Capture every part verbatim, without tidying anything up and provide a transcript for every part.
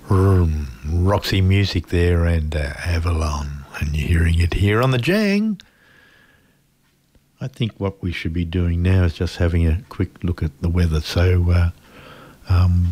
Um, Roxy Music there and uh, Avalon, and you're hearing it here on the Jang. I think what we should be doing now is just having a quick look at the weather. So uh, um,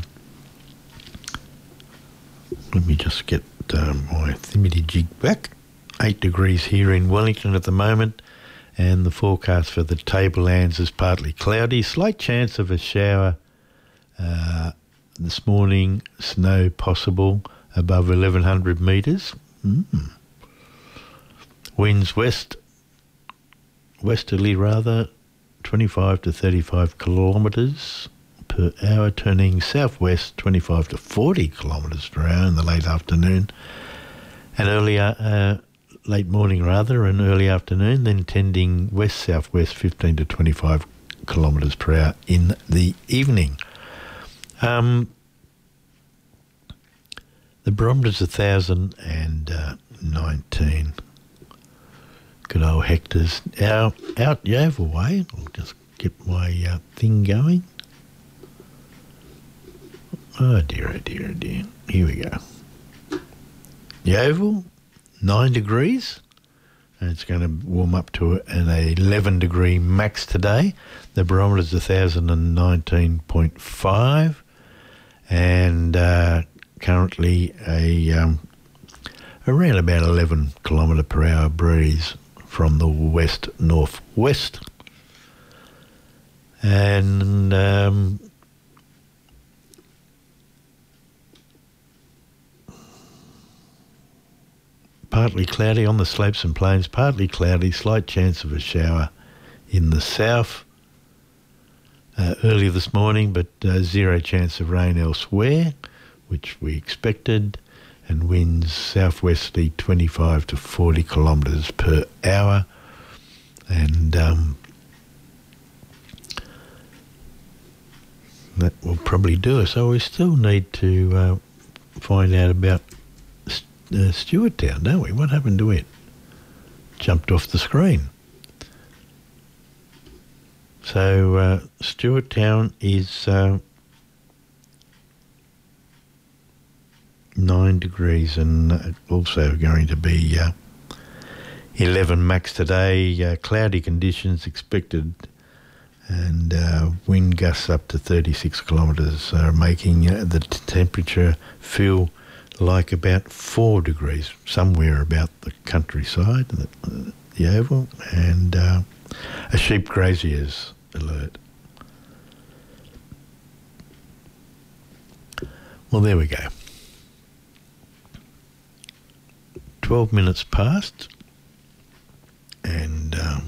let me just get uh, my thimity jig back. Eight degrees here in Wellington at the moment, and the forecast for the Tablelands is partly cloudy. Slight chance of a shower uh, this morning. Snow possible above eleven hundred metres. Mm. Winds west, westerly rather, twenty-five to thirty-five kilometres per hour, turning southwest twenty-five to forty kilometres per hour in the late afternoon and earlier. Uh, late morning rather and early afternoon, then tending west-southwest fifteen to twenty-five kilometres per hour in the evening. Um, the barometer's one thousand nineteen. Good old Hector's out, out Yeovil way. I'll just get my uh, thing going. Oh dear, oh dear, oh dear. Here we go. Yeovil, nine degrees, and it's going to warm up to an eleven degree max today. The barometer's one thousand nineteen point five, and uh, currently a um, around about eleven kilometre per hour breeze from the west northwest, and um, partly cloudy on the slopes and plains, partly cloudy, slight chance of a shower in the south uh, earlier this morning, but uh, zero chance of rain elsewhere, which we expected, and winds southwesterly twenty-five to forty kilometres per hour. And um, that will probably do us. So we still need to uh, find out about Uh, Stuart Town, don't we? What happened to it? Jumped off the screen. So uh, Stuart Town is uh, nine degrees and uh, also going to be uh, eleven max today. Uh, cloudy conditions expected, and uh, wind gusts up to thirty-six kilometres, uh, making uh, the t- temperature feel like about four degrees, somewhere about the countryside, the, uh, the Oval, and uh, a sheep grazier's alert. Well, there we go. Twelve minutes past, and um,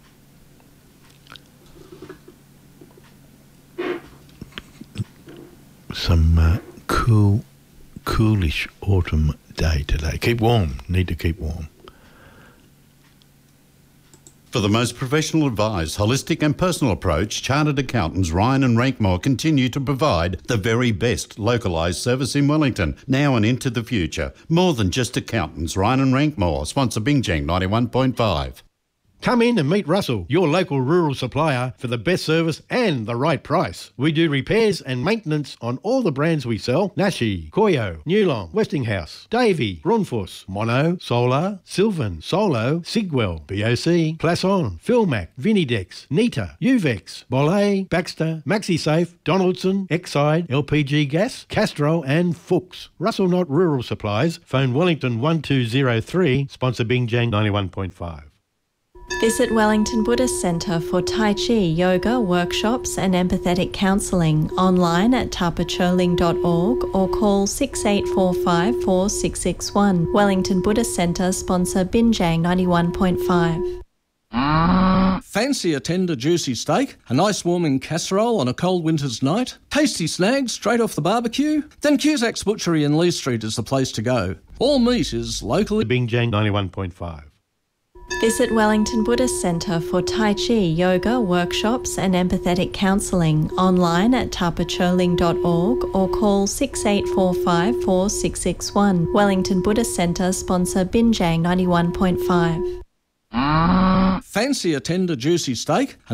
some uh, cool coolish autumn day today. Keep warm. Need to keep warm. For the most professional advised, holistic and personal approach, Chartered Accountants Ryan and Rankmore continue to provide the very best localised service in Wellington, now and into the future. More than just accountants, Ryan and Rankmore, sponsor Bingjang ninety-one point five. Come in and meet Russell, your local rural supplier, for the best service and the right price. We do repairs and maintenance on all the brands we sell: Nashi, Koyo, Newlong, Westinghouse, Davey, Runfuss, Mono, Solar, Sylvan, Solo, Sigwell, B O C, Plasson, Philmac, Vinidex, Nita, Uvex, Bolle, Baxter, MaxiSafe, Donaldson, Exide, L P G Gas, Castrol and Fuchs. Russell Knott Rural Supplies, phone Wellington one two zero three, sponsor Bingjang ninety-one point five. Visit Wellington Buddhist Centre for Tai Chi, yoga, workshops and empathetic counselling online at tapacholing dot org or call six eight four five, four six six one. Wellington Buddhist Centre sponsor Binjang ninety-one point five. Fancy a tender juicy steak, a nice warming casserole on a cold winter's night, tasty snags straight off the barbecue? Then Cusack's Butchery in Lee Street is the place to go. All meat is locally... Bingjang ninety-one point five. Visit Wellington Buddhist Centre for Tai Chi, yoga, workshops and empathetic counselling online at tapacholing dot org or call six eight four five, four six six one. Wellington Buddhist Centre sponsor Binjang ninety-one point five. Fancy a tender juicy steak,